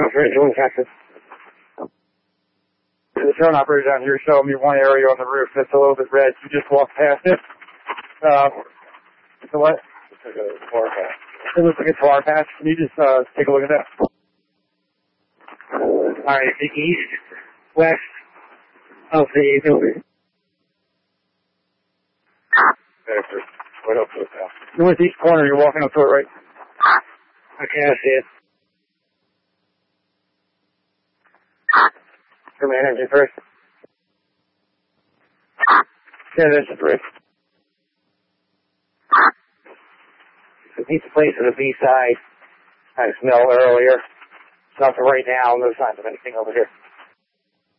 Doing Texas. The drone operator down here showed me one area on the roof that's a little bit red. You just walked past it. So what? It looks like a tar patch. Can you just take a look at that? Alright, the east, west of the building. Northeast corner, you're walking up to it, right? Okay, I see it. Command engine first. Yeah, that's the first. The pizza place on the B side. I smelled earlier. It's not for right now. No signs of anything over here.